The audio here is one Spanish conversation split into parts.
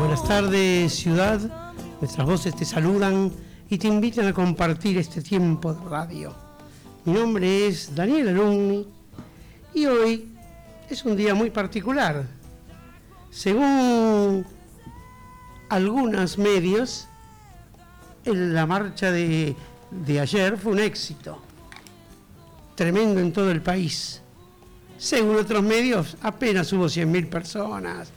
Buenas tardes, ciudad. Nuestras voces te saludan y te invitan a compartir este tiempo de radio. Mi nombre es Daniel Alumni y hoy es un día muy particular. Según algunos medios, la marcha de ayer fue un éxito tremendo en todo el país. Según otros medios, apenas hubo 100.000 personas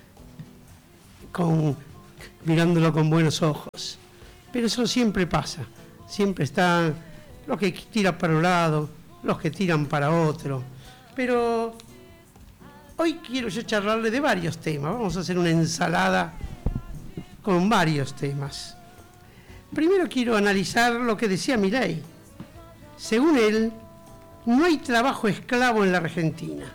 mirándolo con buenos ojos. Pero eso siempre pasa. Siempre están los que tiran para un lado, los que tiran para otro. Pero hoy quiero yo charlarle de varios temas. Vamos a hacer una ensalada con varios temas. Primero quiero analizar lo que decía Milei. Según él, no hay trabajo esclavo en la Argentina.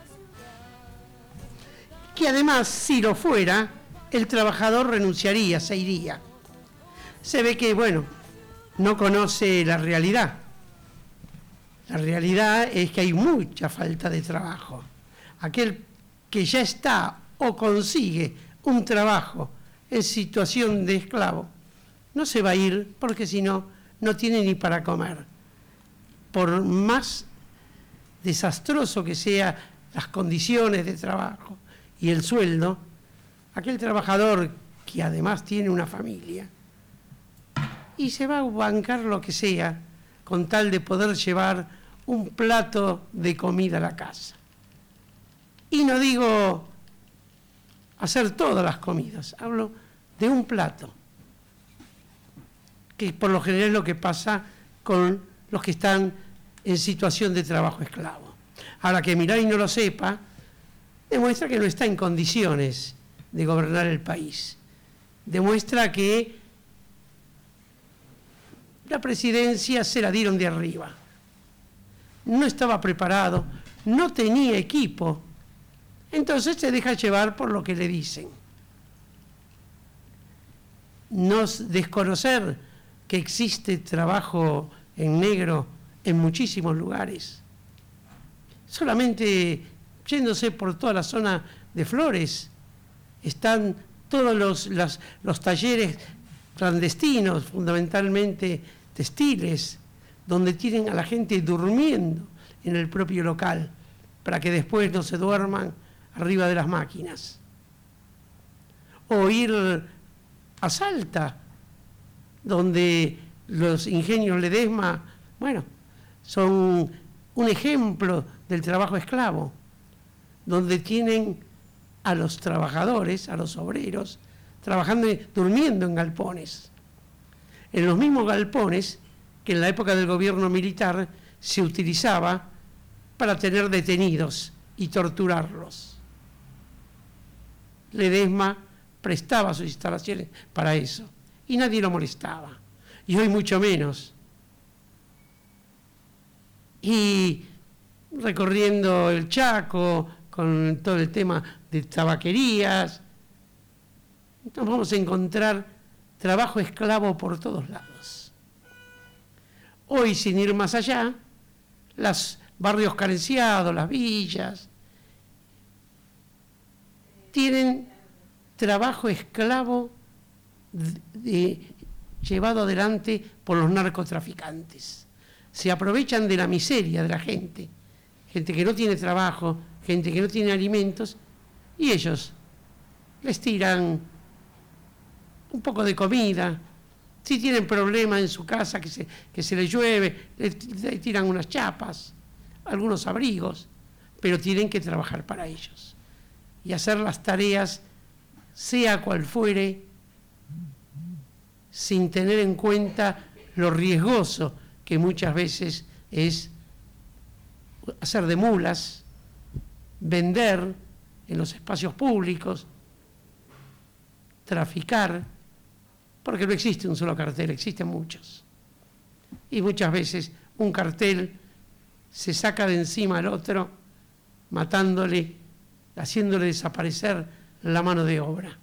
Que además, si lo fuera, el trabajador renunciaría, se iría. Se ve que, no conoce la realidad. La realidad es que hay mucha falta de trabajo. Aquel que ya está o consigue un trabajo en situación de esclavo, no se va a ir porque si no, no tiene ni para comer. Por más desastroso que sean las condiciones de trabajo y el sueldo, aquel trabajador que además tiene una familia y se va a bancar lo que sea con tal de poder llevar un plato de comida a la casa. Y no digo hacer todas las comidas, hablo de un plato, que por lo general es lo que pasa con los que están en situación de trabajo esclavo. Ahora que Milei no lo sepa, demuestra que no está en condiciones de gobernar el país. Demuestra que la presidencia se la dieron de arriba. No estaba preparado, no tenía equipo, entonces se deja llevar por lo que le dicen. No desconocer que existe trabajo en negro en muchísimos lugares. Solamente yéndose por toda la zona de Flores, están todos los talleres clandestinos, fundamentalmente textiles, donde tienen a la gente durmiendo en el propio local, para que después no se duerman arriba de las máquinas. O ir a Salta, donde los ingenios Ledesma, son un ejemplo del trabajo esclavo, donde tienen a los trabajadores, a los obreros, trabajando, durmiendo en galpones. En los mismos galpones que en la época del gobierno militar se utilizaba para tener detenidos y torturarlos. Ledesma prestaba sus instalaciones para eso y nadie lo molestaba. Y hoy mucho menos. Y recorriendo el Chaco con todo el tema de tabaquerías, nos vamos a encontrar trabajo esclavo por todos lados. Hoy, sin ir más allá, los barrios carenciados, las villas, tienen trabajo esclavo llevado adelante por los narcotraficantes. Se aprovechan de la miseria de la gente que no tiene trabajo, gente que no tiene alimentos, y ellos les tiran un poco de comida. Si tienen problemas en su casa, que se les llueve, le tiran unas chapas, algunos abrigos, pero tienen que trabajar para ellos y hacer las tareas, sea cual fuere, sin tener en cuenta lo riesgoso que muchas veces es hacer de mulas, vender en los espacios públicos, traficar, porque no existe un solo cartel, existen muchos. Y muchas veces un cartel se saca de encima al otro, matándole, haciéndole desaparecer la mano de obra.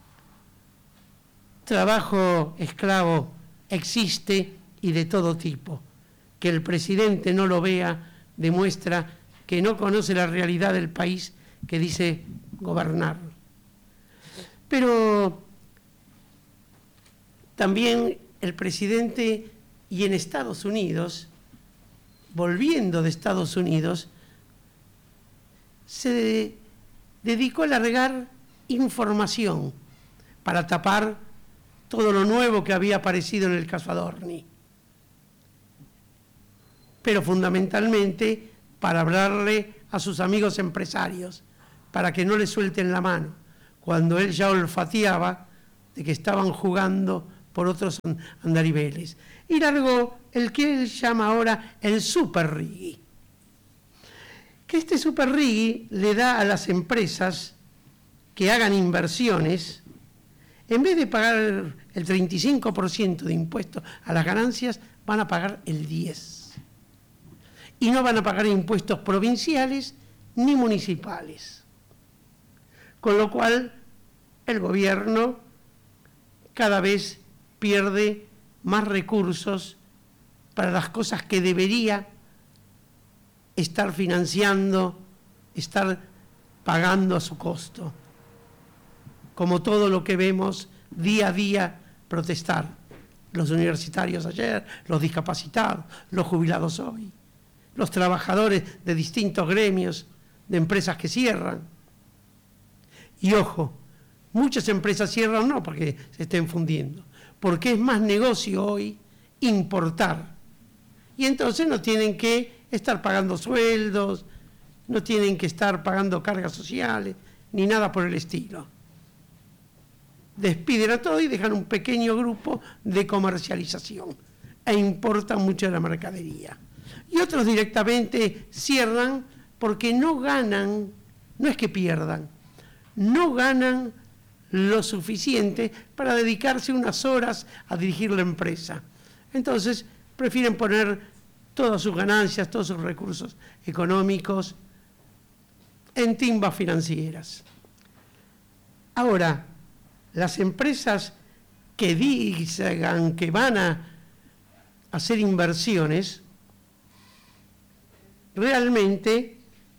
Trabajo esclavo existe y de todo tipo. Que el presidente no lo vea demuestra que no conoce la realidad del país que dice gobernar. Pero También el presidente, y en Estados Unidos, volviendo de Estados Unidos, se dedicó a largar información para tapar todo lo nuevo que había aparecido en el caso Adorni. Pero fundamentalmente para hablarle a sus amigos empresarios, para que no le suelten la mano, cuando él ya olfateaba de que estaban jugando por otros andariveles. Y largó el que él llama ahora el Super Riggi. Que este Super Riggi le da a las empresas que hagan inversiones, en vez de pagar el 35% de impuestos a las ganancias, van a pagar el 10%. Y no van a pagar impuestos provinciales ni municipales. Con lo cual, el gobierno cada vez pierde más recursos para las cosas que debería estar financiando, estar pagando a su costo. Como todo lo que vemos día a día protestar. Los universitarios ayer, los discapacitados, los jubilados hoy, los trabajadores de distintos gremios, de empresas que cierran. Y ojo, muchas empresas cierran no porque se estén fundiendo, porque es más negocio hoy importar. Y entonces no tienen que estar pagando sueldos, no tienen que estar pagando cargas sociales, ni nada por el estilo. Despiden a todo y dejan un pequeño grupo de comercialización e importan mucho de la mercadería. Y otros directamente cierran porque no ganan, no es que pierdan, no ganan lo suficiente para dedicarse unas horas a dirigir la empresa. Entonces prefieren poner todas sus ganancias, todos sus recursos económicos en timbas financieras. Ahora, las empresas que digan que van a hacer inversiones, realmente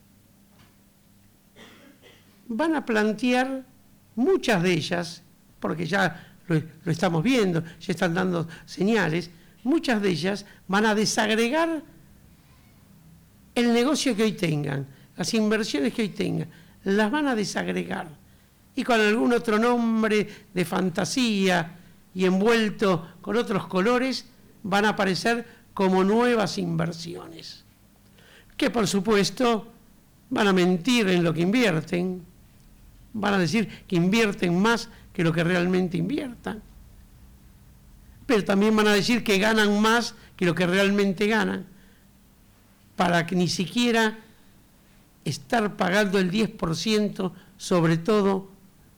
van a plantear muchas de ellas, porque ya lo estamos viendo, ya están dando señales, muchas de ellas van a desagregar el negocio que hoy tengan, las inversiones que hoy tengan, las van a desagregar y con algún otro nombre de fantasía y envuelto con otros colores van a aparecer como nuevas inversiones, que por supuesto van a mentir en lo que invierten, van a decir que invierten más que lo que realmente inviertan, pero también van a decir que ganan más que lo que realmente ganan, para que ni siquiera estar pagando el 10% sobre todo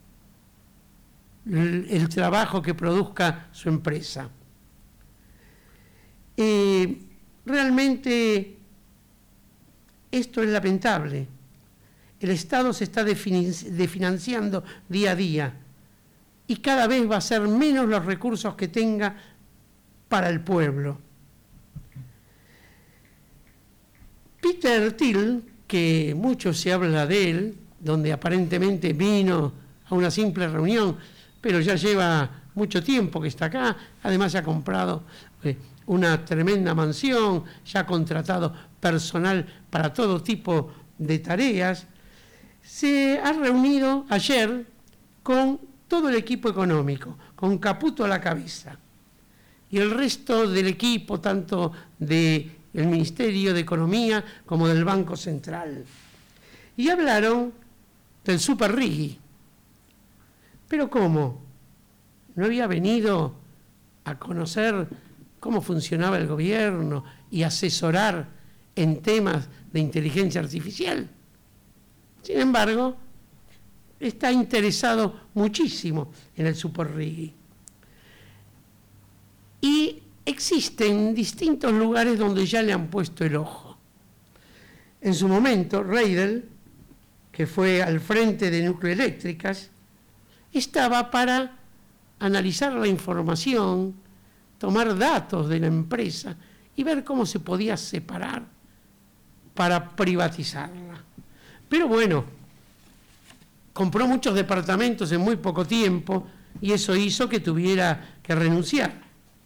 el trabajo que produzca su empresa. Realmente esto es lamentable. El Estado se está desfinanciando día a día y cada vez va a ser menos los recursos que tenga para el pueblo. Peter Thiel, que mucho se habla de él, donde aparentemente vino a una simple reunión, pero ya lleva mucho tiempo que está acá, además se ha comprado una tremenda mansión, ya ha contratado personal para todo tipo de tareas, se ha reunido ayer con todo el equipo económico, con Caputo a la cabeza, y el resto del equipo, tanto del Ministerio de Economía como del Banco Central. Y hablaron del Super Riggi. ¿Pero cómo? ¿No había venido a conocer cómo funcionaba el gobierno y asesorar en temas de inteligencia artificial? Sin embargo, está interesado muchísimo en el Super Riggi. Y existen distintos lugares donde ya le han puesto el ojo. En su momento, Reidel, que fue al frente de Nucleoeléctricas, estaba para analizar la información, tomar datos de la empresa y ver cómo se podía separar para privatizarla. Pero bueno, compró muchos departamentos en muy poco tiempo y eso hizo que tuviera que renunciar.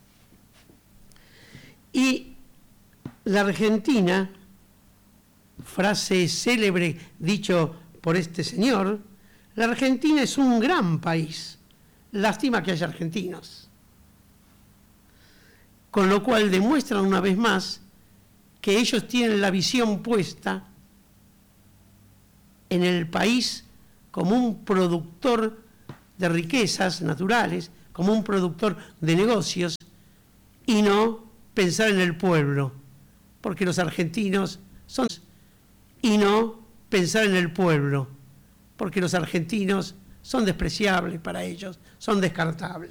Y la Argentina, frase célebre dicho por este señor, la Argentina es un gran país, lástima que haya argentinos. Con lo cual demuestran una vez más que ellos tienen la visión puesta en el país como un productor de riquezas naturales, como un productor de negocios, y no pensar en el pueblo, porque los argentinos son... y no pensar en el pueblo, porque los argentinos son despreciables para ellos, son descartables.